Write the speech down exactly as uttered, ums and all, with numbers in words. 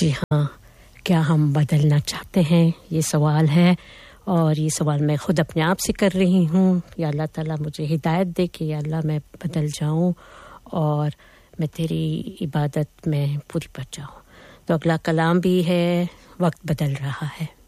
जी हाँ, क्या हम बदलना चाहते हैं, ये सवाल है। और ये सवाल मैं खुद अपने आप से कर रही हूँ। या अल्लाह ताला मुझे हिदायत दे कि या अल्लाह मैं बदल जाऊँ और मैं तेरी इबादत में पूरी पड़ जाऊँ। तो अगला कलाम भी है, वक्त बदल रहा है।